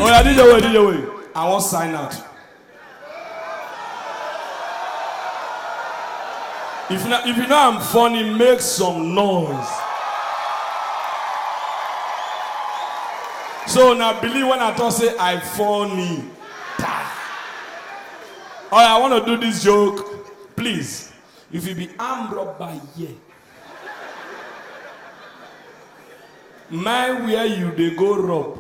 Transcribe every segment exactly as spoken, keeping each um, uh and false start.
Oh yeah, D J way, D J way. I want sign out. If you know, if you know I'm funny, make some noise. So now believe when I talk say I funny. Oh yeah, I want to do this joke. Please, if you be armed robber here, mind where you they go rob.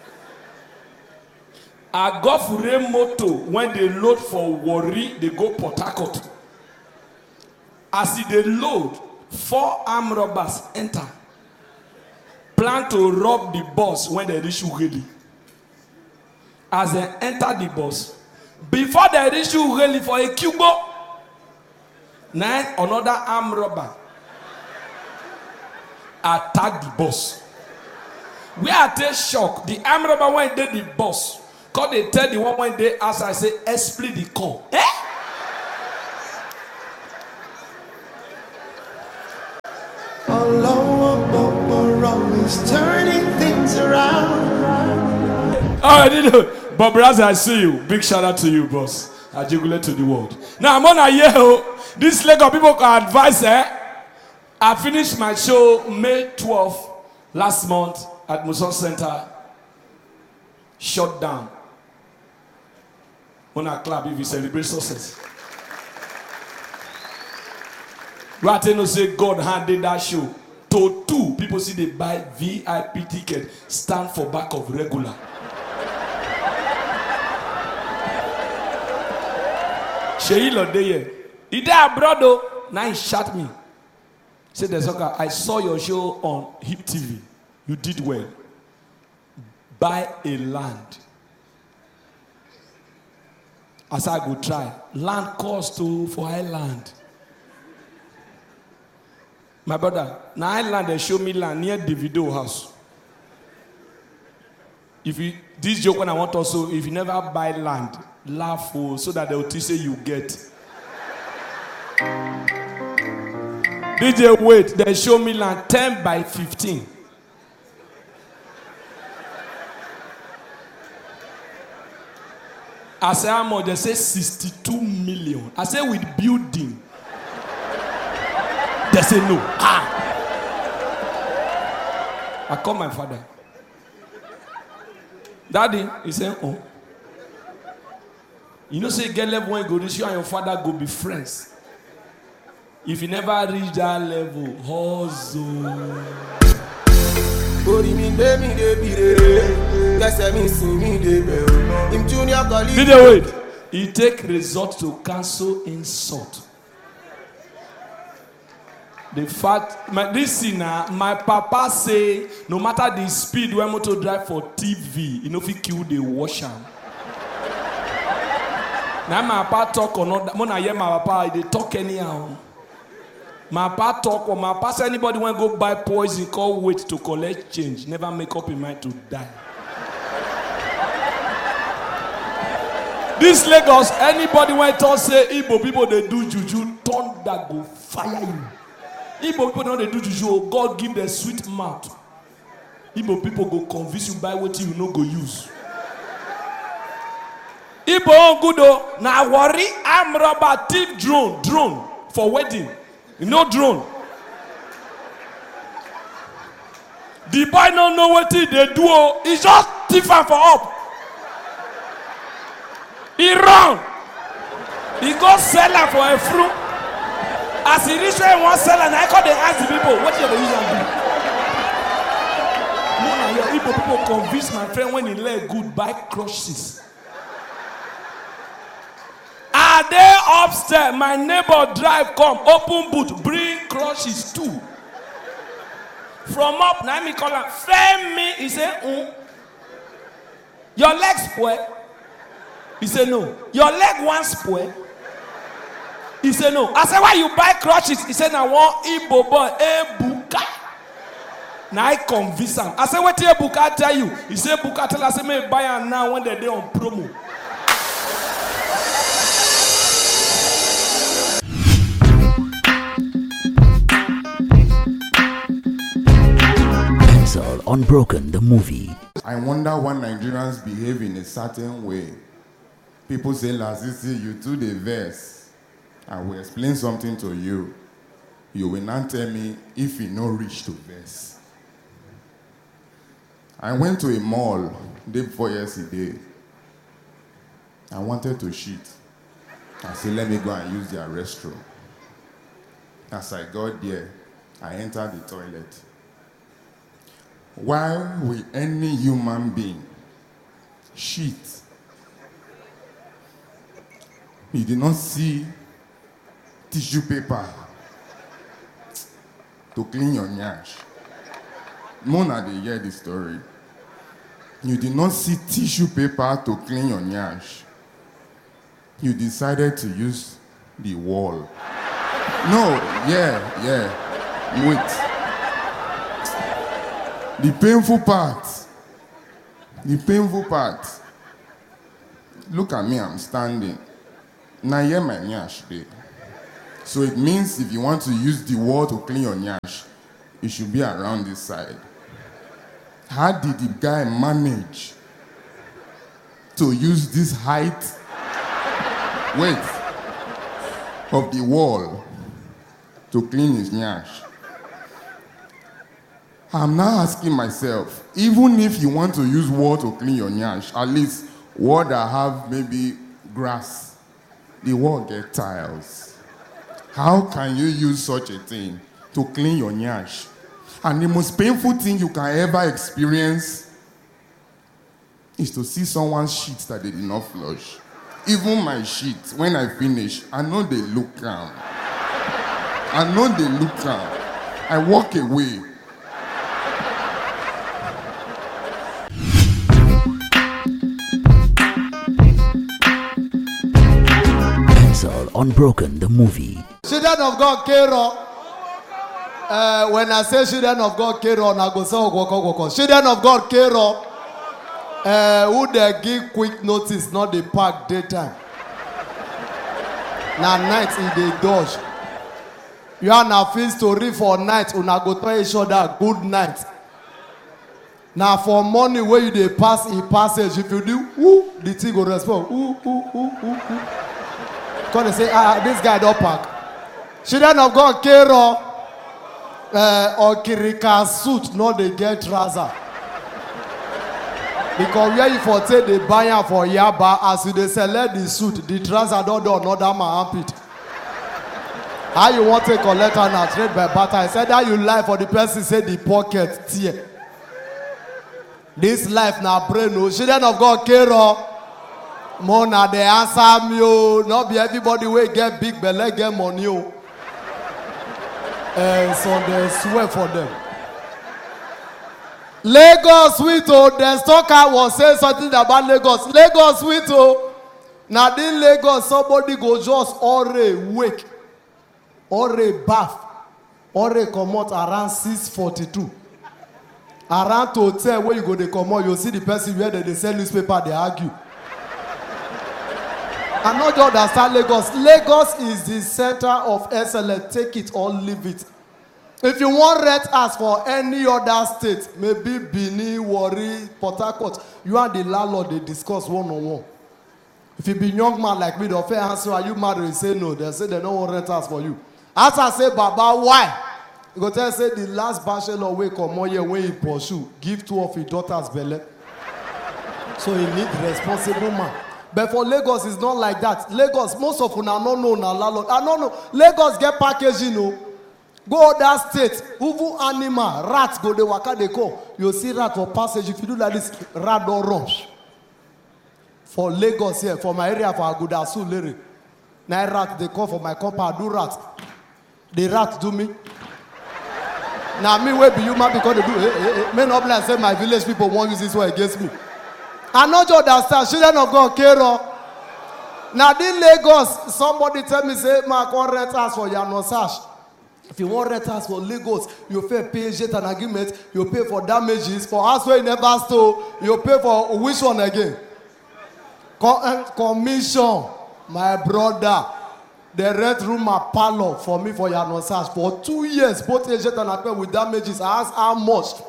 I go for a moto when they load for Warri, they go Port Harcourt. As they load, four armed robbers enter. Plan to rob the bus when they reach Ughelli. As they enter the bus, before they reach Ughelli for a cubo, nine another armed robber attack the bus. We are take shock. The armed robber when they the bus, cause they tell the one when they ask, I say, split the call. Eh? Always turning things around. All right, Bob Raz, I see you. Big shout out to you, boss. I jugulate to the world. Now I'm on a year. This leg of people can advise. Eh? I finished my show May twelfth last month at Muson Center. Shut down. On a club if you celebrate success. Right now say God handed that show. To two people see they buy V I P ticket, stand for back of regular. Sheyi Lodeye, he there abroad though. Now he shot me. Say there's okay. I saw your show on Hip T V. You did well. Buy a land. As I go try, land cost to for island. My brother, now island they show me land near Davido house. If you this joke when I want also, if you never buy land, laugh for so that they will say you get. D J wait, they show me land ten by fifteen. I say how much? They say sixty-two million. I say with building. They say no. Ah. I call my father. Daddy, he said, oh. You know, say get level when you go this, you and your father go be friends. If you never reach that level, hustle. Did they wait? He take resort to cancel insult. The fact, my, this thing, uh, my papa say, no matter the speed when motor drive for T V, you know if he kill the washer. Now my papa talk or not, when I hear my papa, they talk anyhow. My papa talk or my papa say anybody want to go buy poison, call wait to collect change, never make up in mind to die. This Lagos, anybody want to say Igbo people they do juju, thunder go fire you. Igbo people know they do juju, God give them sweet mouth. Igbo people go convince you buy what you no go use. Igbo on good though, now worry, I'm robber, thief, drone, drone for wedding. You know drone. The boy don't know what they do, he just thief for up. He run. He go sell her for a fruit. As he reach where he want sell her, and I call the ask the people, what you use and do? No, your Igbo people convince my friend when he let good buy crushes. Are they upstairs? My neighbor drive come, open boot, bring crushes too. From up, now me call him, frame me. He say, mm. Your legs spoil. He said, no. Your leg one spoil. He said, no. I said, why you buy crutches? He said, I want Igbo boy, Ebuka. Now I convince him. I said, what did Ebuka tell you? He said, Ebuka tell us, I may buy her now when they're there on promo. Unbroken, the movie. I wonder why Nigerians behave in a certain way. People say, Lazisi, you do the verse. I will explain something to you. You will not tell me if you no reach to verse. I went to a mall day before yesterday. I wanted to shit. I said, let me go and use their restroom. As I got there, I entered the toilet. Why will any human being shit? You did not see tissue paper to clean your nyash. Mona, they hear the story. You did not see tissue paper to clean your nyash. You decided to use the wall. No, yeah, yeah. Wait. The painful part. The painful part. Look at me, I'm standing. Now here my nyash there. So it means if you want to use the wall to clean your nyash, it should be around this side. How did the guy manage to use this height, wait, of the wall to clean his nyash? I'm now asking myself, even if you want to use wall to clean your nyash, at least wall that have maybe grass, the wall get tiles. How can you use such a thing to clean your nyash? And the most painful thing you can ever experience is to see someone's shit that they did not flush. Even my shit, when I finish, I know they look calm. I know they look calm. I walk away. Pencil Unbroken, the movie. Children of God, Kero. Uh, when I say children of God, Kero, I go say Ogwoko. Children of God, Kero. Uh, who they give quick notice, not the park daytime. Now night in the dodge. You are now feel story for night. Una go tell each other good night. Now for morning where you they pass a passage, if you do, woo, the thing go respond. Ooh, ooh, ooh, ooh, ooh. Because they say, ah, this guy don't park. Children of God, Kero, uh, or Kirika suit, not they get trouser. Because where you for take the buyer for Yaba, as you they select the suit, the trouser don't do another man armpit. How you want to collect and trade by barter? I said that you lie for the person say the pocket tear. This life now brain no. Children of God, Kero. Mona, they answer me, oh. Not be everybody will get big belly, get money, oh. And so they swear for them. Lagos sweet, oh. The stalker was saying something about Lagos. Lagos sweet, oh. Now in Lagos, somebody go just already wake, already bath, already come out around six forty-two. Around to hotel where you go, they come out, you see the person where they, they sell newspaper, they argue. I'm not just understand Lagos. Lagos is the center of excellence. Take it or leave it. If you want rent as for any other state, maybe Benin, Warri, Port Harcourt, you and the landlord, they discuss one on one. If you be young man like me, they'll fair answer, are you married? You say no. They say they don't want rent as for you. As I say, Baba, why? You go tell say the last bachelor way come on here when he pursue, give two of his daughters belly. So he need responsible man. But for Lagos, it's not like that. Lagos, most of them are not known as landlord. I don't know. Lagos get packaging, you know. Go that state, uvu animal, rats go the waka they go. You see rat for passage. If you do like this, rat don't rush. For Lagos here, for my area, for Agudasu, Lere. Now rat they come for my compound, do rat. The rat do me. Now me where be human because they do. Hey, hey, hey. May not like say my village people won't use this way against me. I not just understand. Children of God, Kero. Now in Lagos, somebody tell me say, "Ma, I rent house for Yanosash." If you want rent house for Lagos, you pay pay jet and agreement. You pay for damages for house where you never stole. You pay for which one again? Com- commission, my brother. The rent room a parlor for me for Yanosash for two years. Both agent and I pay with damages. I ask how much.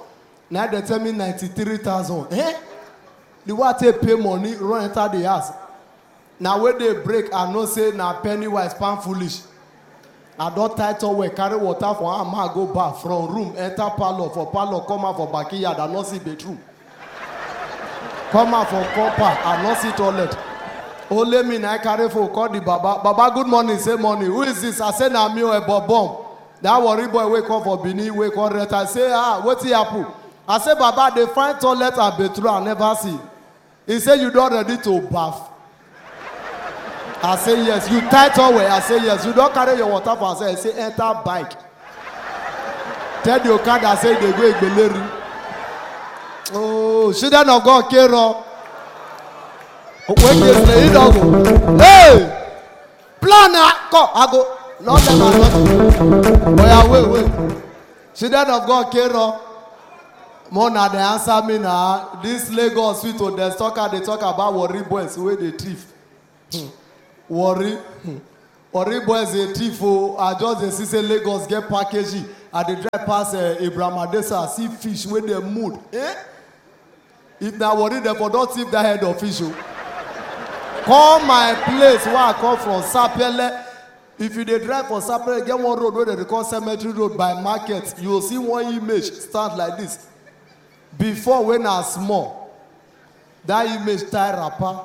Now they tell me ninety-three thousand. Eh? The what they pay money, run enter the house. Now when they break, I know say na penny wise, pan foolish. I don't title way, carry water for a man, go back from room, enter parlor, for parlor, come out for backyard, I not see bedroom. Come out for copper, I not see toilet. Only me, I carry for call the Baba. Baba, good morning, say morning. Who is this? I say, na me a bomb. That worry boy wake up for Bini, wake up red. I say, ah, what's the apple? I say, Baba, they find toilet and bedroom, I never see. He say, you don't ready to bath. I say yes. You tight away. I say yes. You don't carry your water for. I say enter bike. Tell your car that say they go Igbeleri. Oh, children of God, Kero. When they play, you don't go. Hey, planner, come. I go. Not that I'm not. Boy, wait, wait. Children of God, Kero. More now they answer me now. This Lagos sweet to the stalker. They talk about worry boys where they thief. Hmm. Worry, worry boys a thief. Oh, I just they see say Lagos get packaging. And they drive past uh, Abraham Adesa, see fish when they mood. Eh? If they worry, they for don't thief that head of fish. Call my place where I come from, Sapele. If you dey drive for Sapele, get one road where they call Cemetery Road by market. You will see one image start like this. Before when I small, that image tie rapper.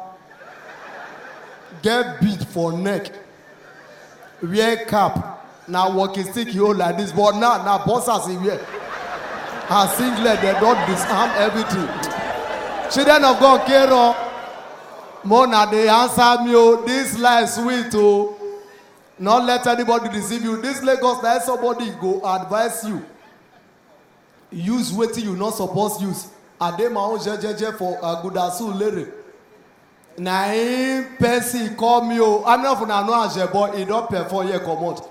Get beat for neck, wear cap, now walking stick you hold like this, but now now bosses in here. And singlet, they don't disarm everything. Children of God, Kero, Mona, they answer me, oh, this life sweet, oh. Not let anybody deceive you. This Lagos, let somebody go advise you. Use what you not supposed to use. And they my own jejeje for Agudasu Lere. Na him person call me o. I'm not gonna know Ajebo. He don't perform here come out.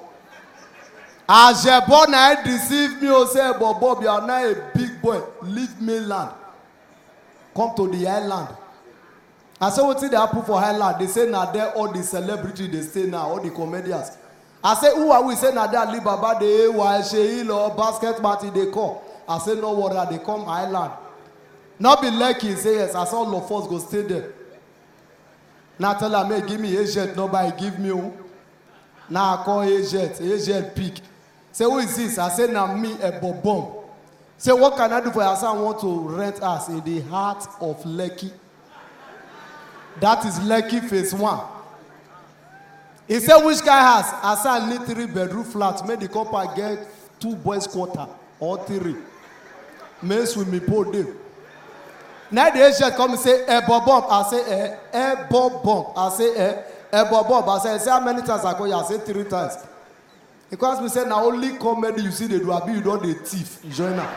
Ajebo na deceive me o. Say but Bob, you are now a big boy. Leave mainland. Come to the island. I say what did they happen for Highland? They say now there all the celebrity they stay now, all the comedians. I say who are we? Say now there Ali Baba they why Sheil or basket party they call. I say no worry, they come Island. Not be lucky. Say yes. I saw all of us go stay there. Now tell her, may give me agent, nobody give me one. Now I call agent, agent pick. Say, who is this? I say, now me, a bobom. Say, what can I do for you? I say, I want to rent us in the heart of Lekki. That is Lekki phase one. He said, which guy has? I said, I need three bedroom flat. Make the couple get two boys quarter or three. Men swimming pool there. Now the agent come and say, eh, bob bomb. I say, eh, eh, bob bomb. I say, eh, eh, bob bomb. I say, say how many times I call you? I say three times. Because we say, now only comedy you see they do, I be you don't the thief. Join now.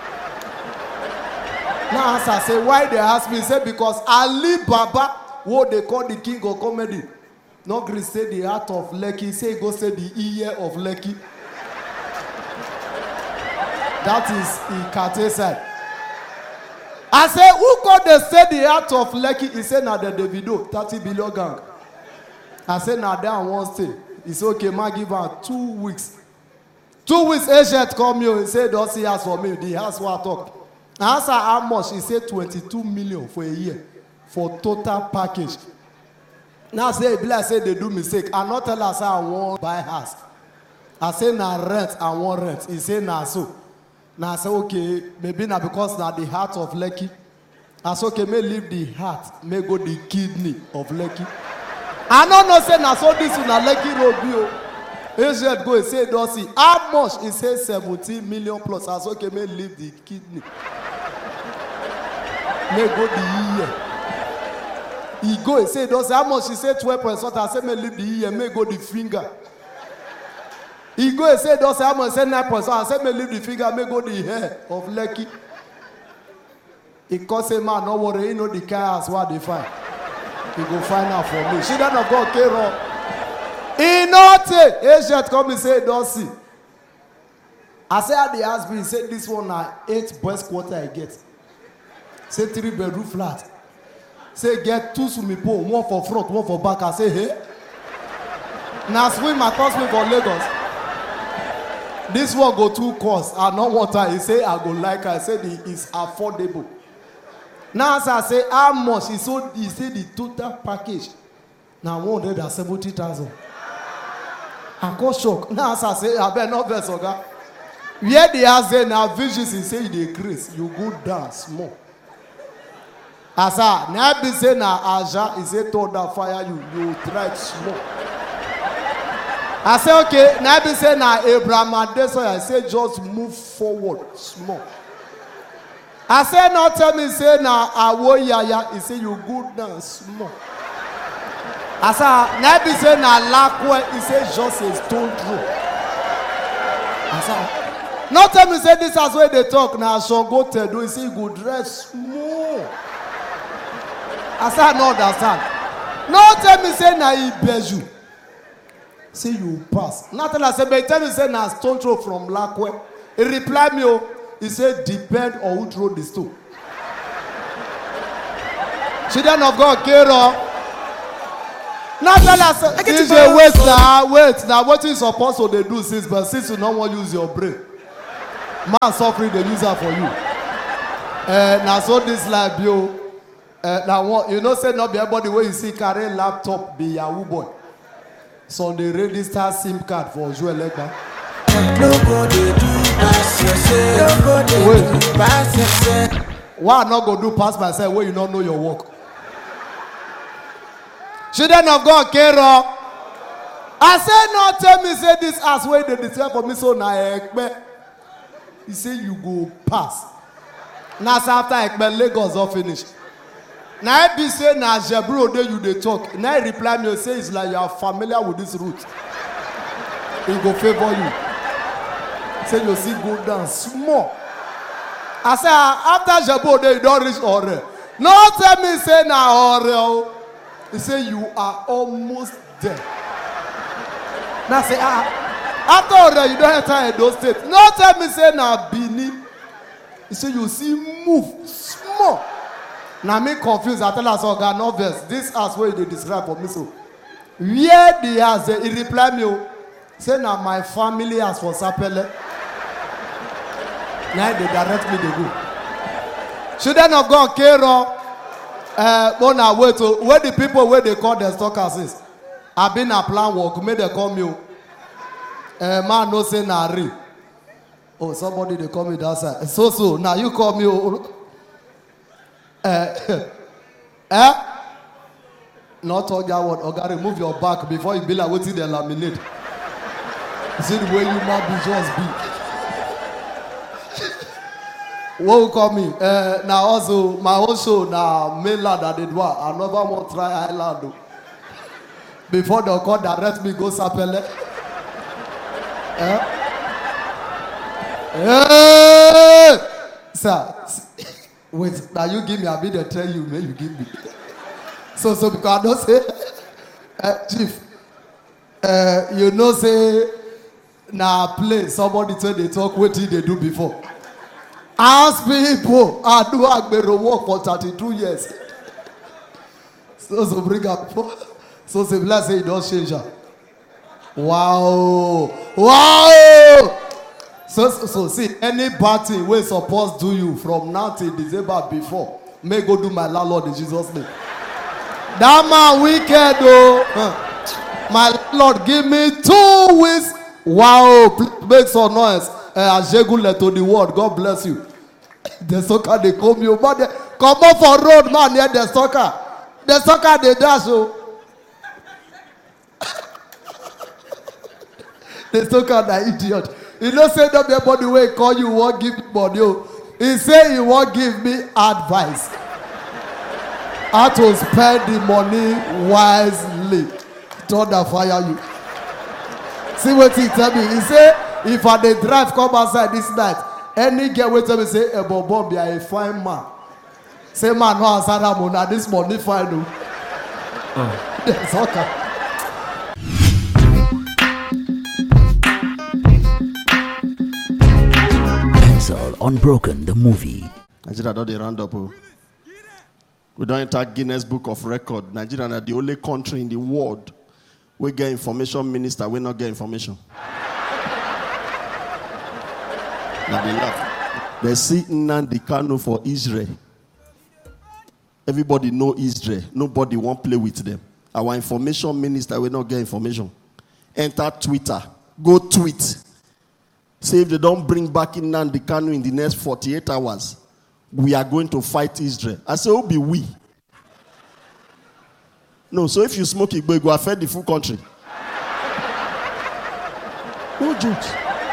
Now answer, I say, why they ask me? Say, because Ali Baba, what they call the king of comedy. Not Chris say the heart of Lekki. Say, go say the ear of Lekki. That is Ikate side. I say, who called the say the heart of Lekki? He said, now the Davido, thirty billion gang. I said, now there on one stay. He said, okay, man, give her two weeks. Two weeks, agent called me. He said, don't see house for me. The house what I talk. I asked her how much. He said, twenty-two million for a year. For total package. Now I say, I say they do mistake. I not tell her, say, I want buy house. I say, now rent, I want rent. He said, now so. Now I say, okay, maybe now because now the heart of Lekki. I say, okay, may leave the heart, may go the kidney of Lekki. I don't know, say, now so this is na Lekki road bio. Agent go and say, don't see. How much? He says seventeen million plus. I say, okay, may leave the kidney. May go the ear. He go and say, don't see. How much? He say twelve point something. I say, may leave the ear, may go the finger. He go and say, don't say, I'm going to say nine point seven. I say, may leave the finger, may go the hair of Lekki. He can say, man, no worry, you know the car as what they find. He go find out for me. She don't go care wrong. He not say, agent come and say, don't see. I say, at the house, he said, this one now, eight boys quarter I get. Say, three bedroom flat. Say, get two swimming pool, one for front, one for back. I say, hey. Now swim across me for Lagos. This one go too cost. I no want her. He say I go like her. I said it is affordable. Now as I say how much? He so he said the total package. Now one hundred and seventy thousand. I got shock. Now as I say I better not vex oga. Where they are saying now visions he say they grace. You go dance more. As I now be say na Aja, he say told that fire you you try small. I say okay, now be say na Abraham Adesoya, I say just move forward small. I say not tell me say na Awoyaya, he say you go down small. I say now be say na Lakwe, he say just a stone throw. I say not tell me say this as where they talk now Shango Tedo, he say you go dress small. I say I no understand. No tell me say na Ibeju. Say you pass. Nothing I say, but tell me say na stone throw from Lakwe. He reply me, oh, he said depend on who throw the stone. Children of God, Kero. Nothing I say. D J, wait now, wait now. What you supposed to they do since, but since you don't want to use your brain, man suffering they use that for you. Uh, now so this life, yo. Uh, now you know say not be everybody where you see carry laptop be Yahoo boy. So they register SIM card for Joel Legba. Nobody do pass yourself. Nobody do pass yourself. Why I not go do pass myself where you don't know your work? Children of God, Kero. I say not tell me say this as way they declare for me so na ekpe. He say you go pass. Now after ekpe Lagos all finish. Now I be say na Jebro dey you dey talk. Now I reply me say it's like you are familiar with this route. He go favor you. Say you see go down small. I say after Jebro dey you don't reach Ore. No tell me say na Ore. He say you are almost there. Now say ah after Ore you don't enter Edo State. No tell me say na Bini. He say you see move small. Now me confused. I tell us, oh God, no verse. This as what they describe for me. So, where they are, he reply me, say now my family has for Sapele. Now they direct me to go. Children of God, Kero, uh, oh now wait, so where the people where they call the stalkers is? I've been a plan work. May they call me. Uh, man, no say nari. Oh, somebody they call me that side. So so now you call me. Oh, Uh, eh? Not all that word. Oga, remove your back before you be like waiting they laminate. See the way you might be just be. What will call me? Uh, now also my own show now mainland that they do. I never want to try island. Before they call direct me go Sapele. Eh? Hey! Sir. Wait, now you give me, I'll be there tell you, man, you give me. So, so because I don't say, uh, Chief, uh, you know, say, now play, somebody tell they talk, what did they do before? Ask people, I do Agbero work for thirty-two years. So, so bring up, so say, let's say, you don't change her. Wow, wow! So, so, so see, any bad thing we supposed to do you from now till December before, may go do my landlord in Jesus' name. That man wicked though. Huh. My landlord give me two weeks. Wow, make some noise. Uh, Ajegule to the world. God bless you. The soccer they come you, but they come up for road man near the soccer. The soccer they dash oh. The soccer that idiot. He don't say that everybody will call you won't give me money. He say he won't give me advice. How to spend the money wisely. Thunder fire you. See what he tell me. He say if I dey drive come outside this night, any girl will tell me say a bobo be a fine man. Say man no answer that money. This money fine no. Oh. That's okay. Unbroken, the movie. Nigeria don't they round up. Oh. We don't enter Guinness Book of Record. Nigeria is the only country in the world we get information minister, we not get information. Now they laugh. They see Nnamdi Kanu for Israel. Everybody know Israel. Nobody won't play with them. Our information minister will not get information. Enter Twitter. Go tweet. Say if they don't bring back Nnamdi Kanu in the next forty-eight hours, we are going to fight Israel. I say, who be we? No, so if you smoke it, you go affect the full country. No jokes.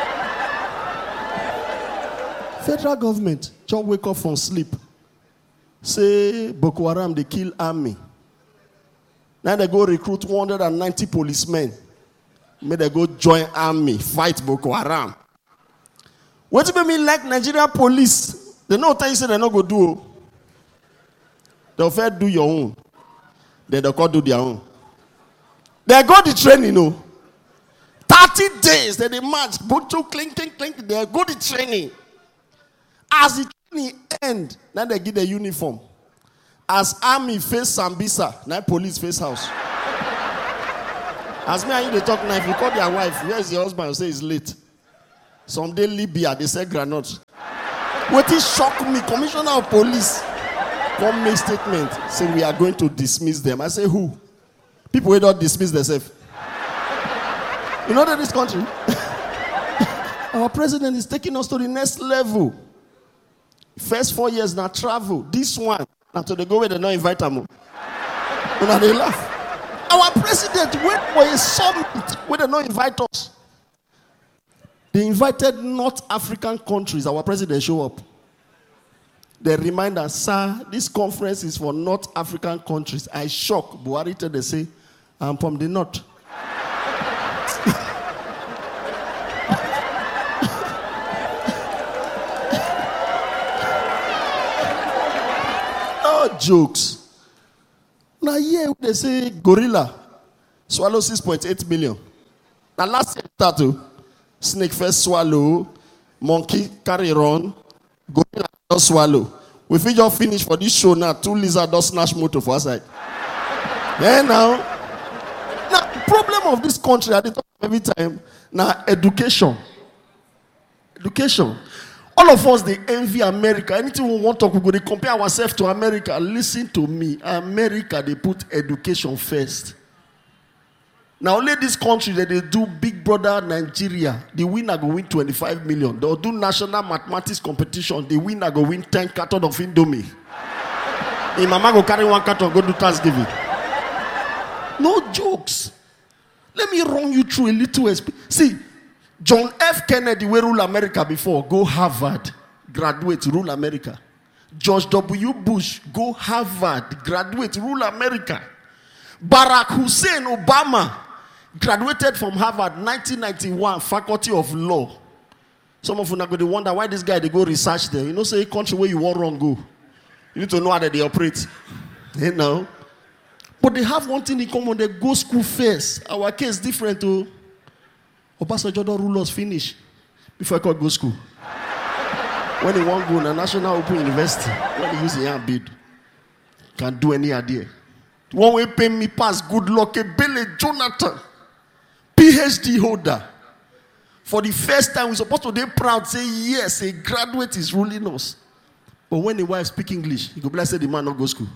Federal government just wake up from sleep. Say Boko Haram, they kill army. Now they go recruit one hundred ninety policemen. May they go join army, fight Boko Haram. What do you mean like Nigerian police? They know what you say they're not going to do. They'll first do your own. Then they'll go do their own. They go the training, you know. thirty days, then they march. Buntu, clink, clink, clink. They go the training. As the training end, now they give the uniform. As army face Sambisa, now police face house. As me and you they talk now, if you call their wife, where's your husband? You say he's late. Someday Libya, they say granite. What is shock me? Commissioner of police come make statement. Say we are going to dismiss them. I say who? People will not dismiss themselves. You know that this country, our president is taking us to the next level. First four years now travel. This one, until they go where they not invite them. Now they laugh. Our president went for a summit where they not invite us. They invited North African countries. Our president show up. They remind us, sir, this conference is for North African countries. I shock. Buhari tell they say, I'm from the north. No jokes. Now here they say gorilla swallow six point eight million. Now last year tattoo. Snake first swallow, monkey carry run, gorilla just swallow. We fit just finish for this show now. Two lizards just snatch motor for outside. Yeah, now. Now, the problem of this country, I talk every time, now education. Education. All of us, they envy America. Anything we want to talk, we go, they compare ourselves to America. Listen to me. America, they put education first. Now, only this country that they do Big Brother Nigeria, the winner go win twenty-five million. They'll do national mathematics competition, the winner go win ten cartons of Indomie. Hey, mama go carry one carton, go do Thanksgiving. No jokes. Let me run you through a little experience. See, John F. Kennedy, we rule America before, go Harvard, graduate, rule America. George W. Bush, go Harvard, graduate, rule America. Barack Hussein Obama, graduated from Harvard, nineteen ninety-one, Faculty of Law. Some of you are going to wonder why this guy, they go research there. You know, say country where you want wrong go. You need to know how they operate. You know. But they have one thing in common, they go school first. Our case different too. Obasanjo don't rule us finish before I could go school. When he want go to National Open University, when he use the hand bid, can't do any idea. One way pay me pass, good luck, a Billy Jonathan. P H D holder. For the first time, we're supposed to be proud, say, yes, a graduate is ruling us. But when the wife speak English, he go bless the man not go school.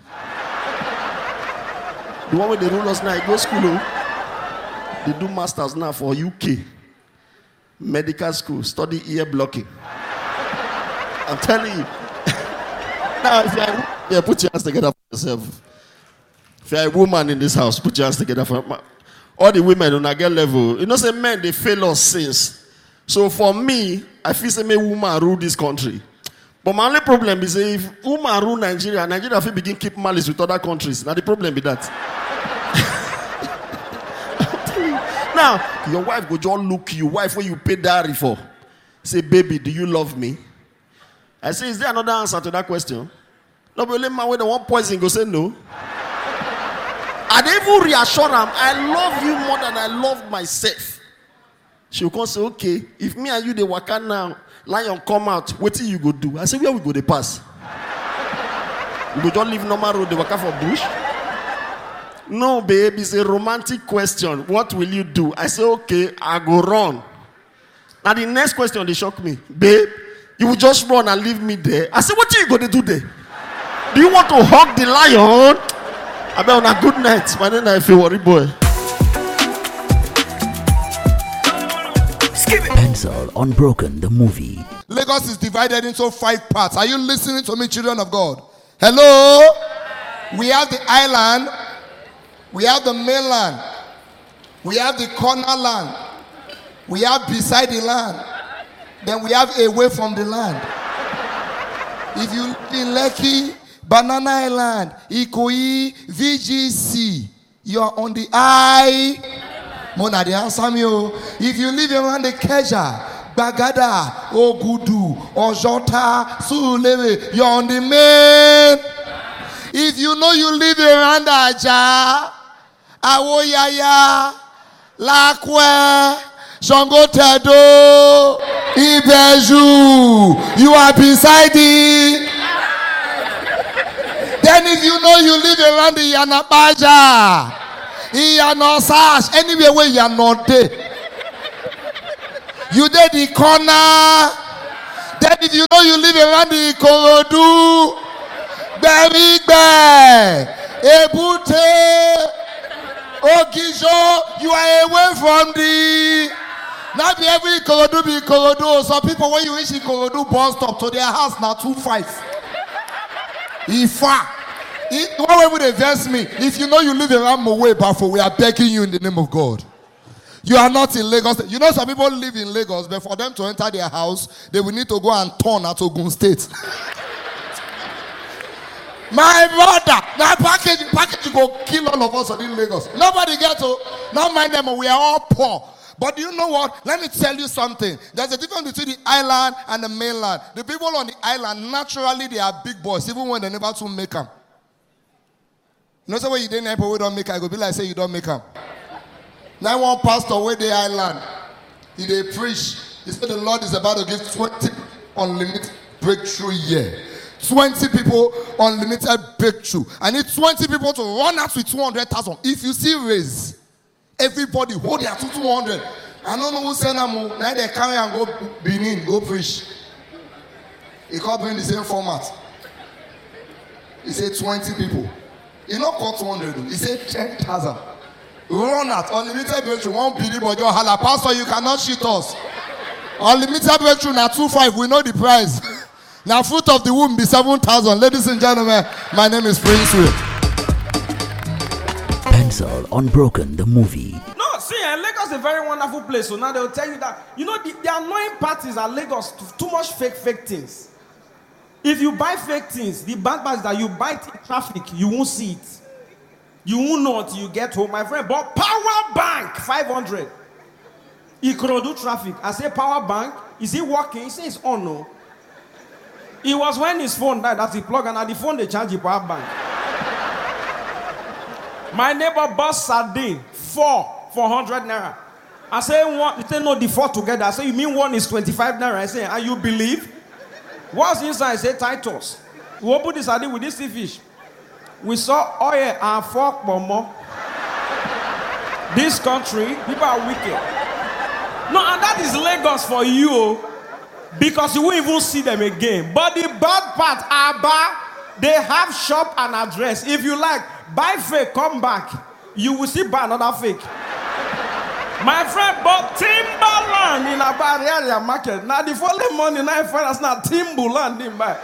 The one where they rule us now, he go school. Oh. They do masters now for U K. Medical school, study ear blocking. I'm telling you. Now, if you're a, yeah, put your hands together for yourself. If you're a woman in this house, put your hands together for all the women on a girl level. You know, say men, they fail us since. So for me, I feel say me woman rule this country. But my only problem is if woman rule Nigeria, Nigeria will begin keep malice with other countries. Now the problem be that. Now, your wife go just look you, wife where you pay dowry for. Say, baby, do you love me? I say, is there another answer to that question? No, but let man when they want poison go say no. I don't even reassure them, I love you more than I love myself. She will come say, okay, if me and you, they work out now, lion come out, what till you go do? I say, where we go, they pass? We go just leave normal road, they work out for bush? No, babe, it's a romantic question. What will you do? I say, okay, I go run. Now the next question, they shock me. Babe, You will just run and leave me there. I said, what are you going to do there? Do you want to hug the lion? I bet on a good night. My name is Worry Boy. Pencil Unbroken, the movie. Lagos is divided into five parts. Are you listening to me, children of God? Hello? We have the island. We have the mainland. We have the corner land. We have beside the land. Then we have away from the land. If you live in Lekki, Banana Island, Ikoyi, V G C, you are on the I. Mona, they answer me. If you live around the Keja, Bagada, Ogudu, Ojota, Surulere, you're on the main. If you know you live around Aja, Awoyaya, Lakwe, Shangotedo, Ibeju, you are beside it. Then if you know you live around the Yanabaja, Iyanosash, anywhere where you are not there, you did the corner. Then if you know you live around the Ikorodu, Berigbe, Ebute, Ogijo, you are away from the. Not be every Ikorodu be Ikorodu. Some people when you reach Ikorodu bus stop to their house now two five. Ifa. Why would they verse me? If you know you live around Mowe Bafo, we are begging you in the name of God. You are not in Lagos. You know some people live in Lagos, but for them to enter their house, they will need to go and turn at Ogun State. My brother, that package, package go kill all of us in Lagos. Nobody gets to, not mind them, we are all poor. But you know what? Let me tell you something. There's a difference between the island and the mainland. The people on the island, naturally, they are big boys, even when they never to make them. You know, so when you didn't help, we don't make them, I go be like, say you don't make them. Now, one pastor where the island, he they preach. He said the Lord is about to give twenty unlimited breakthrough year. twenty people unlimited breakthrough. I need twenty people to run out with two hundred thousand. If you see raise, everybody hold their two hundred. I don't know who send them. Now they carry and go Benin, go preach. He can't bring the same format. He said twenty people. He not call two hundred. He said ten thousand. Run out. Unlimited breakthrough. One billion, but your hala pastor, you cannot cheat us. Unlimited breakthrough now two five. We know the price. Now fruit of the womb be seven thousand. Ladies and gentlemen, my name is Prince Will. Pencil Unbroken, the movie. No, see, and Lagos is a very wonderful place. So now they'll tell you that, you know, the, the annoying part is at Lagos, too much fake, fake things. If you buy fake things, the bad part is that you buy it in traffic, you won't see it. You won't know until you get home. My friend bought power bank, five hundred. He could do traffic. I say power bank, is he working? He says, oh no. It was when his phone died that he plugged and at the phone they charge the power bank. My neighbor bought sardine, four, four hundred naira. I say one, he said no, the four together. I say, you mean one is twenty-five naira? I say, and you believe? What's inside? I say, Titus. We opened the sardine with this sea fish. We saw oil and fork bomo. This country, people are wicked. No, and that is Lagos for you. Because you won't even see them again. But the bad part, Abba, they have shop and address. If you like, buy fake, come back. You will see buy another fake. My friend bought Timberland in Abba area market. Now the following morning, I find us now Timberland in buy.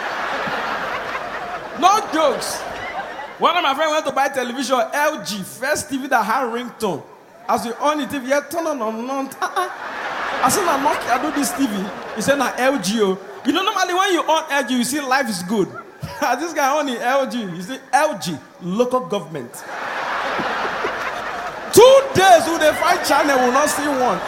No jokes. One of my friends went to buy television, L G, first T V that had ringtone. As we on the T V, yeah, turn on, on, on. I said, I'm not, I do this T V. He said, nah, L G. Oh. You know, normally when you on L G, you see life is good. This guy on the L G, you see L G, local government. Two days will they fight channel, will not see one.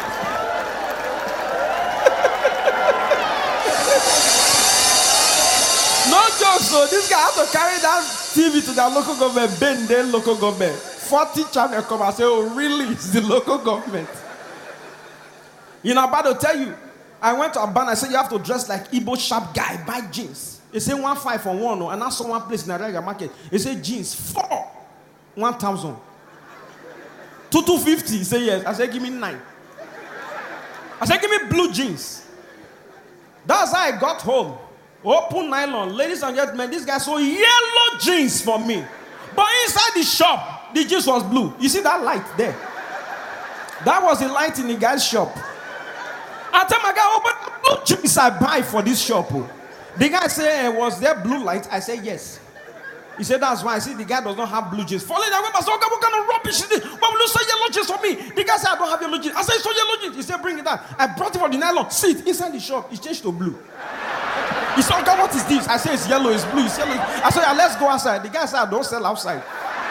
No jokes, so this guy had to carry that T V to the local government, bend their local government. forty channel come and say, oh, really? It's the local government. You know, I'm about to tell you, I went to Abana, I said, you have to dress like Igbo sharp guy, buy jeans. They say one five for one, and I saw one place in the Ariaga market. They say jeans, four, one thousand. Two, two fifty. He said, yes. I said, give me nine. I said, give me blue jeans. That's how I got home. Open nylon. Ladies and gentlemen, this guy saw yellow jeans for me. But inside the shop, the jeans was blue. You see that light there? That was the light in the guy's shop. I tell my guy, open the blue jeans I buy for this shop. Oh. The guy said, eh, was there blue light? I said, yes. He said, that's why. I see the guy does not have blue jeans. Falling away, I said, okay, what kind of rubbish is this? Why will you say yellow jeans for me? The guy said, I don't have yellow jeans. I said, so yellow jeans. He said, bring it out. I brought it for the nylon. See it inside the shop. It's changed to blue. He said, okay, what is this? I said, it's yellow, it's blue, it's yellow. I said, yeah, let's go outside. The guy said, I don't sell outside.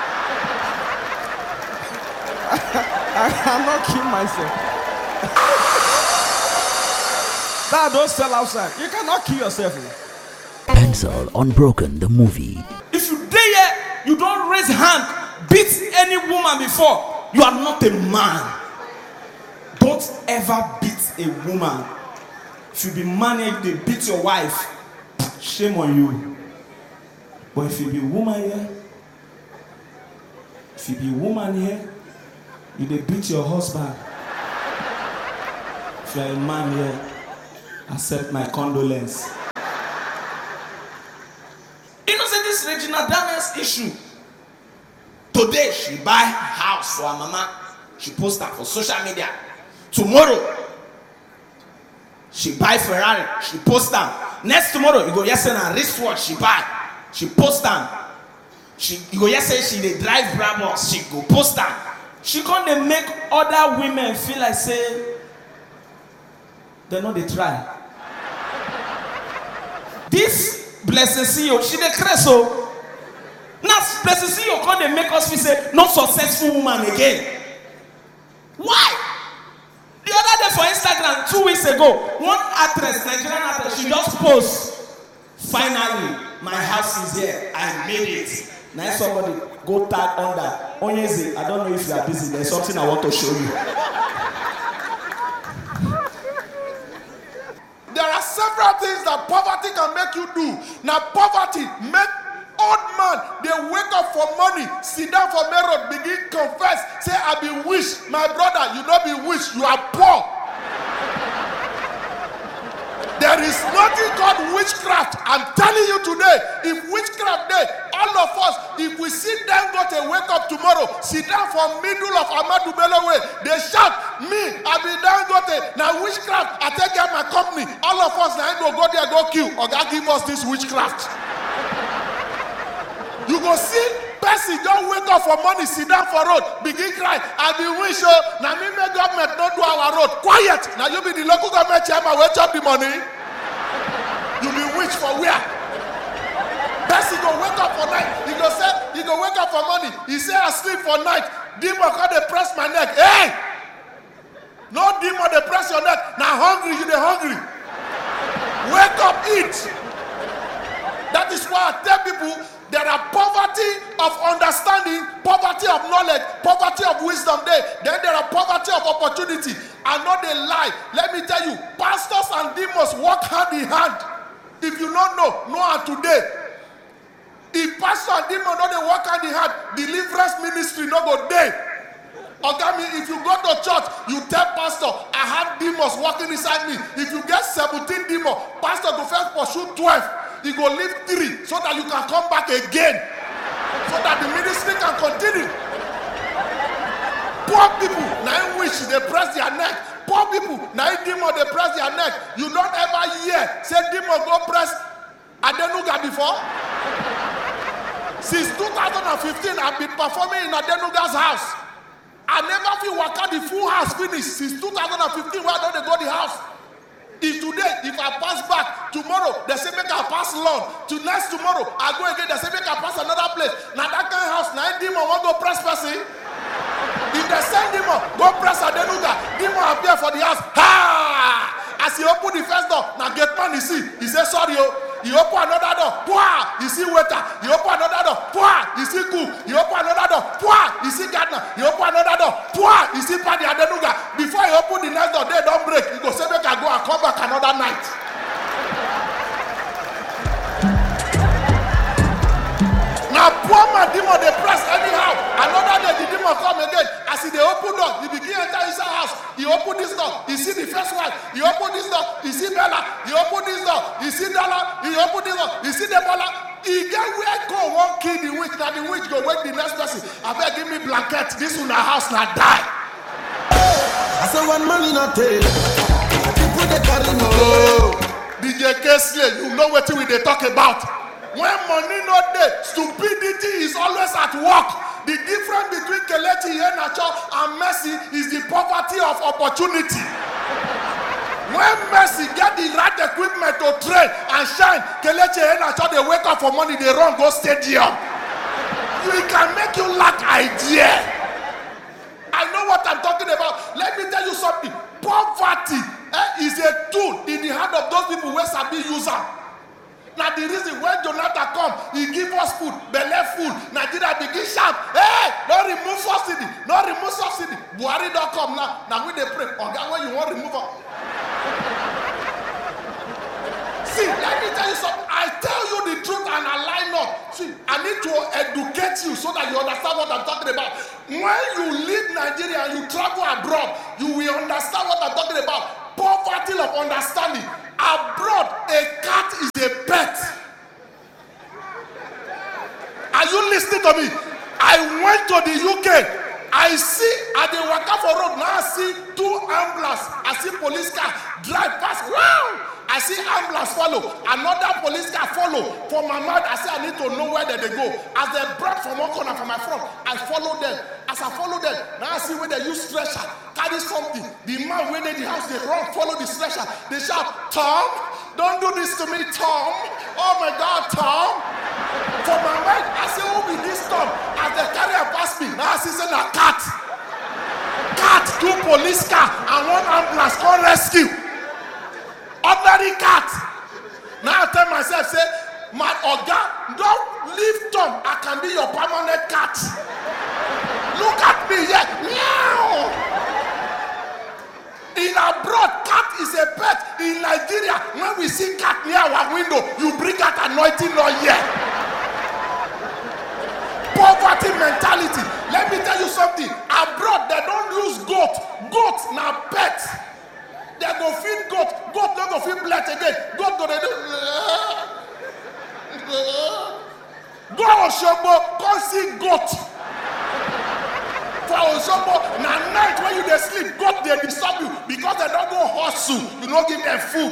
I cannot kill myself. That don't sell outside. You cannot kill yourself. Pencil Unbroken the movie. If you dare here, you don't raise hand, beat any woman before, you are not a man. Don't ever beat a woman. If you be man here, they beat your wife, shame on you. But if you be woman here, if you be woman here, you they beat your husband. If you are a man here, accept my condolence. You know, say this Regina Daniels issue. Today she buy house for her mama. She post that for social media. Tomorrow she buy Ferrari. She post them. Next tomorrow you go yes and a wristwatch she buy. She post them. She you go yes say she dey drive Brabus. She go post them. She come dey make other women feel like say they know they try. This Blessed C E O, she dey craze so. Now Blessed C E O come dey make us feel say not successful woman again. Why? The other day for Instagram two weeks ago, one actress, Nigerian actress, she just post. Finally, my house is here. I made it. Now somebody go tag under. Onyeze, I don't know if you are busy. There's something I want to show you. There are several things that poverty can make you do. Now poverty make old man, they wake up for money, sit down for main road, begin confess, say I be wish. My brother, you don't be wish, you are poor. There is nothing called witchcraft. I'm telling you today, if witchcraft there, all of us, if we sit down, go to wake up tomorrow, sit down for middle of Ahmadu Bello way, they shout, me, I be down, go to, now witchcraft, I take care of my company. All of us now go, go there, go kill, or God give us this witchcraft. You go see, person don't wake up for money, sit down for road, begin cry, I be wish, oh, now me make government don't do our road. Quiet, now you be the local government chairman, wait up the money. You be wish for where? Person go wake up for night, he go say, he go wake up for money, he say I sleep for night, demon come they press my neck, hey! No demon they press your neck, now hungry, you they hungry. Wake up, eat. That is why I tell people, there are poverty of understanding, poverty of knowledge, poverty of wisdom there. Then there are poverty of opportunity. And not a lie. Let me tell you, pastors and demons work hand in hand. If you don't know, know how today. If pastor and demon don't work hand in hand, deliverance ministry no go there. Okay, if you go to church, you tell pastor, I have demons working inside me. If you get seventeen demons, pastor go first pursue twelve. He go leave three so that you can come back again. So that the ministry can continue. Poor people, now in wish they press their neck. Poor people, now in demon they press their neck. You don't ever hear, say demon go press Adenuga before. Since two thousand fifteen, I've been performing in Adenuga's house. I never feel work out the full house finished. Since two thousand fifteen, where don't they go the house? If today, if I pass back, tomorrow, they say make I pass long. To next tomorrow, I go again, they say make I pass another place. Now that kind of house, now demon want to press person. If they send demon, go press Adenuga, demon appear for the house. Ha! As he open the first door, now get man, he see. He say sorry, oh. He open another door, Pwah! You see waiter. He open another door, Pwah! You see cook. He open another door, Pwah! You see gardener. He open another door, Pwah! You see Paddy Adenuga. Before he open the next door, they don't break. He go say make I go and come back another night. Now poor man demon they press anyhow. Another day the demon come again. As he they open door, he begin enter inside house. He open this door, he see the first wife. He open this door, he see Bella. He open this I beg give me blanket. This one house not die. I say one money not take. People they carry no. Oh, D J Kesley, you know what we they talk about. When money not there, stupidity is always at work. The difference between Kelechi Iheanacho and Messi is the poverty of opportunity. When Messi get the right equipment to train and shine, Kelechi Iheanacho they wake up for money, they run go stadium. We can make you lack idea. I know what I'm talking about. Let me tell you something. Poverty eh, is a tool in the hand of those people who sabi use them. Now the reason when Jonathan come, he give us food, belle food. Nigeria begin shout, hey, don't remove subsidy, don't remove subsidy. Buhari don't come now. Now we they pray. Okay, when you want to remove them. See, let me tell you something. I tell you the truth and I lie not. See, I need to educate you so that you understand what I'm talking about. When you leave Nigeria and you travel abroad, you will understand what I'm talking about. Poverty of understanding. Abroad, a cat is a pet. Are you listening to me? I went to the U K. I see at the Wakafor road now. I see two ambulances. I see police car drive past. Wow! I see ambulance follow. Another police car follow. For my mind, I say I need to know where they go. As they brought from one corner from my front, I follow them. As I follow them, now I see where they use stretcher, carry something. The man when they in the house, they run, follow the stretcher. They shout, Tom, don't do this to me, Tom. Oh my God, Tom. For my mind, I say, who be this Tom? As they carry her past me, now I see say a cat. Cat, two police car, and one ambulance called rescue. Ordinary cat. Now I tell myself, say, my Oga, don't leave Tom. I can be your permanent cat. Look at me here. Meow. In abroad, cat is a pet. In Nigeria, when we see cat near our window, you bring out anointing oil here. Poverty mentality. Let me tell you something. Abroad, they don't use goat. Goat now pet. They go feed goat. Goat don't go feed blood again. Goat go they do. Go Osogbo, come see goat. For Osogbo, na night when you dey sleep, goat they disturb you because they don't go hustle. You don't give them food.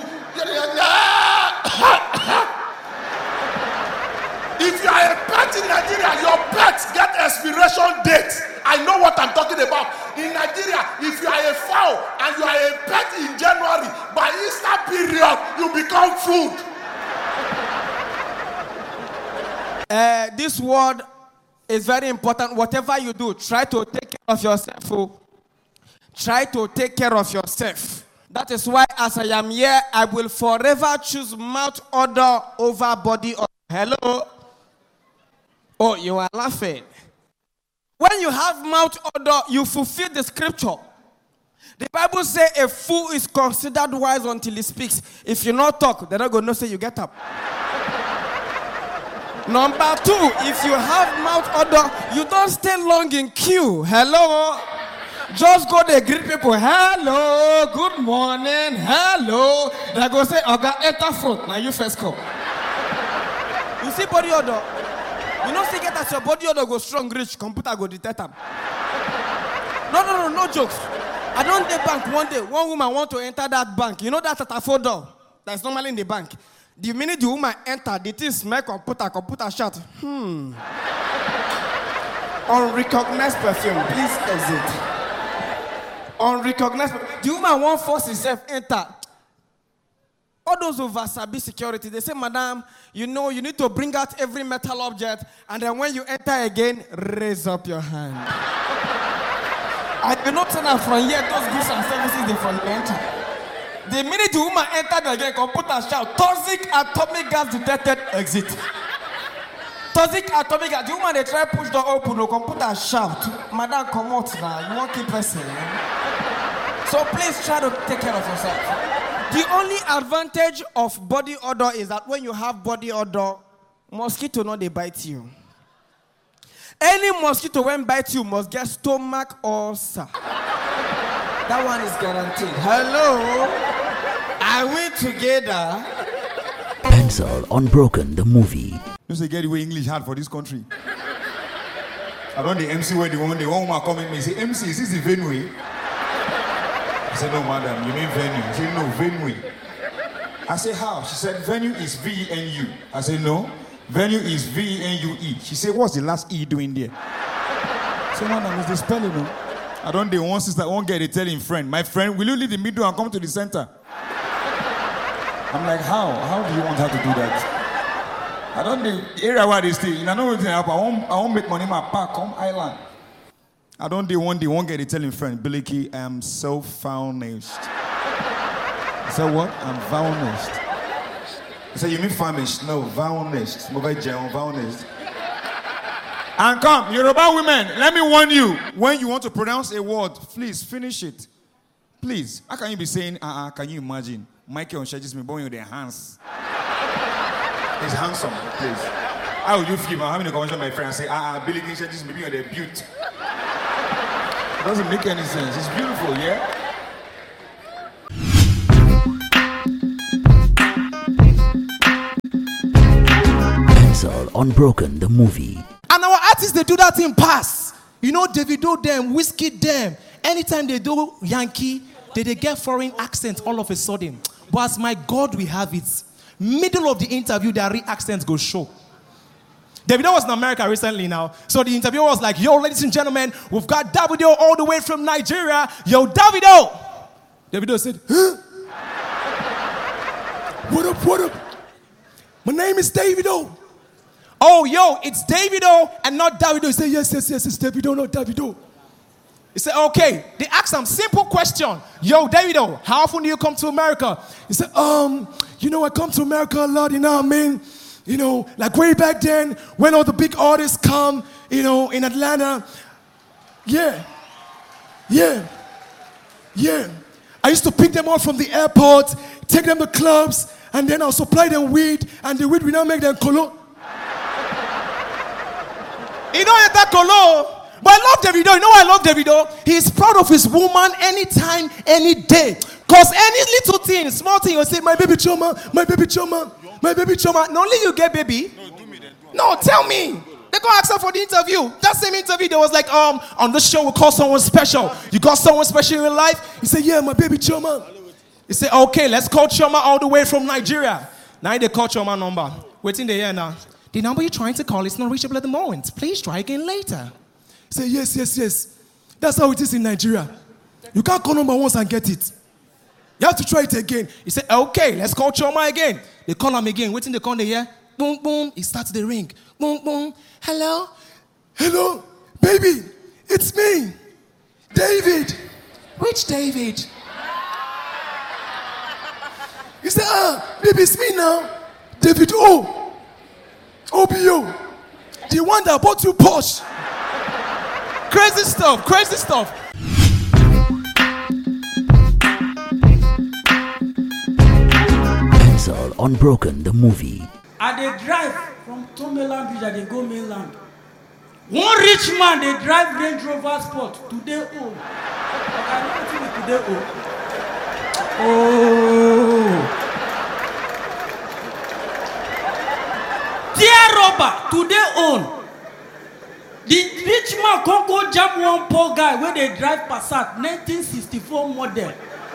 If you are a pet in Nigeria, your pets get expiration date. I know what I'm talking about. In Nigeria, if you are a fowl and you are a pet in January, by Easter period, you become food. Uh, this word is very important. Whatever you do, try to take care of yourself. Oh. Try to take care of yourself. That is why, as I am here, I will forever choose mouth odor over body odor. Hello? Oh, you are laughing. When you have mouth odor, you fulfill the scripture. The Bible says a fool is considered wise until he speaks. If you not talk, they're not going to say you get up. Number two, if you have mouth odor, you don't stay long in queue. Hello? Just go there, greet people. Hello, good morning. Hello. They're going to say, Oga, enter front. Now you first come. You see body odor? You know, see, get as your body odor go strong, rich, computer go detect them. No, no, no, no jokes. I don't dey bank one day. One woman want to enter that bank. You know that at a four door that's normally in the bank. The minute the woman enter, the thing smell computer, computer shout, hmm. Unrecognized perfume, please exit. Unrecognized perfume. The woman won't force herself enter. All those over Sabi security, they say, Madam, you know, you need to bring out every metal object, and then when you enter again, raise up your hand. I do not turn out from here, those goods and services, they from the enter. The minute the woman entered again, computer shout, toxic atomic gas detected, exit. Toxic atomic gas, the woman, they try push the open, the computer shout, Madam, come out now, you won't keep person. So please try to take care of yourself. The only advantage of body odor is that when you have body odor, mosquito no they bite you. Any mosquito when bite you must get stomach ulcer. That one is guaranteed. Hello? Are we together? Pencil Unbroken, the movie. You say get away English hard for this country. I don't the M C where the one, the one woman come in me say, M C, is this the venue? I said, no, madam, you mean venue? She said, no, venue. I said, how? She said, venue is V E N U. I said, no, venue is V E N U E. She said, what's the last E doing there? I said, madam, it's the spelling, no? I don't the one sister, won't get it telling friend. My friend, will you leave the middle and come to the center? I'm like, how? How do you want her to do that? I don't the area where they stay. I know what's happen. I won't, I won't make money in my park, come island. I don't the one, the one get it telling friend, Billy, I am so famished. I said, what? I'm famished. I said, you mean famished? No, famished. Mobile jail, famished. And come, Yoruba women, let me warn you. When you want to pronounce a word, please finish it. Please. How can you be saying, uh-uh, can you imagine? Michael and Shaggy's me born with their hands. He's handsome, please. How would you feel about having a conversation with my friend and say, ah, uh-uh, Billy King Shaggy's me being on their beauty? It doesn't make any sense. It's beautiful, yeah? Pencil Unbroken, the movie. And our artists, they do that in pass. You know, Davido them, Whiskey them. Anytime they do Yankee, they, they get foreign accents all of a sudden. But as my God, we have it. Middle of the interview, their real accents go show. Davido was in America recently now. So the interviewer was like, yo, ladies and gentlemen, we've got Davido all the way from Nigeria. Yo, Davido. Davido said, huh? What up, what up? My name is Davido. Oh, yo, it's Davido and not Davido. He said, yes, yes, yes, it's Davido, not Davido. He said, okay. They asked him, simple question. Yo, Davido, how often do you come to America? He said, um, you know, I come to America a lot, you know what I mean? You know, like way back then, when all the big artists come, you know, in Atlanta. Yeah. Yeah. Yeah. I used to pick them up from the airport, take them to clubs, and then I'll supply them weed, and the weed will now make them colo. You know that colo? But I love Davido. You know why I love Davido? He's proud of his woman anytime, any day. Because any little thing, small thing, you'll say, my baby choma, my baby choma, my baby choma. Not only you get baby. No, do me then. No, tell me. They go ask her for the interview. That same interview, there was like, um, on this show we call someone special. You got someone special in your life? He said, yeah, my baby choma. He said, okay, let's call Choma all the way from Nigeria. Now they call Choma number. Waiting the year now. The number you're trying to call is not reachable at the moment. Please try again later. He said, yes, yes, yes. That's how it is in Nigeria. You can't call number once and get it. You have to try it again. He said, okay, let's call Choma again. They call him again. Waiting the call the year. Boom, boom. He starts the ring. Boom, boom. Hello? Hello? Baby, it's me. David. Which David? He said, ah, baby, it's me now. David O. O B O. The one that bought you Porsche. Crazy stuff, crazy stuff. Pencil Unbroken, the movie. I dey drive from Tomeland Bridge, I dey go mainland. One rich man dey drive Range Rover Sport today old. But I know wetin be today old. Oh. Dear Robber, today own. The rich man come go jam one poor guy where they drive Passat nineteen sixty-four model.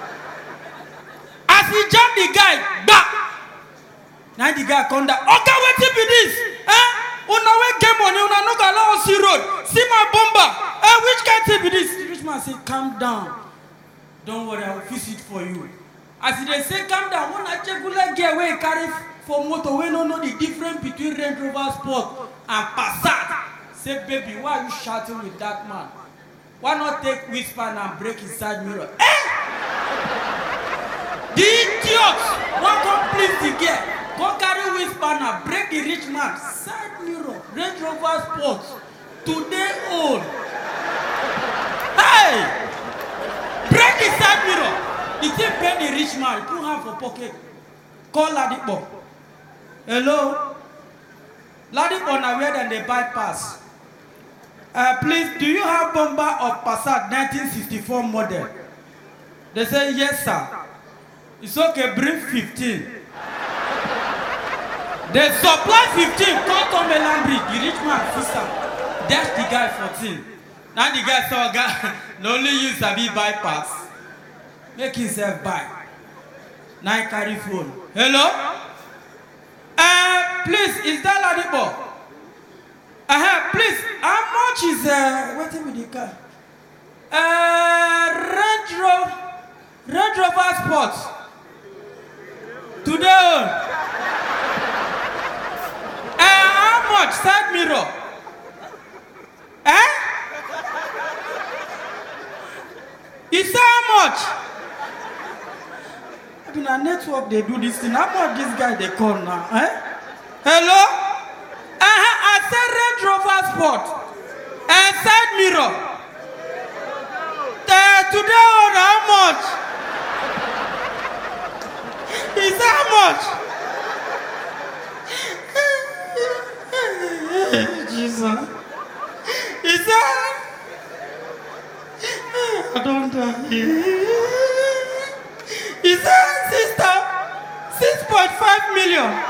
As he jam the guy, back. Now the guy come down. Okay, wetin be this? Eh? Una wey get money, una no go allow us see road. See my bomber. Eh, which kind thing be this? The rich man say, calm down. Don't worry, I will fix it for you. As they say, calm down. One regular girl wey carry for motor, we don't know the difference between Range Rover Sport and Passat. Say, baby, why are you shouting with that man? Why not take whisper and break his side mirror? Eh? The idiot! Why come please the girl? Go carry whisper and break the rich man side mirror. Range Rover Sport. Today old. Hey! Break the side mirror. The thing pay the rich man. Put hand for pocket. Call Ladipo. Hello? Ladipo na where then they bypass. Uh, please, do you have bomber of Passat nineteen sixty-four model? They say, yes, sir. It's okay, bring fifteen. They supply fifteen, come to Melan Bridge, the rich man, sister. dash the guy fourteen. Now the guy saw guy, no only you sabi buy pass. Make himself buy. Now he carry phone. Hello? Uh, please, is that Ladipo? Uh-huh, please, how much is, uh, what is the car? Uh, Range Rover, Range Rover Sport. Today. Uh, how much? Side mirror. Eh? You say how much? In a network they do this thing. How much this guy they call now? Eh? Hello? Uh-huh, I said Range Rover Sport. And side mirror. Uh, today on how much? Is how much? Jesus. Is that? I don't know. Is that sister? six point five million.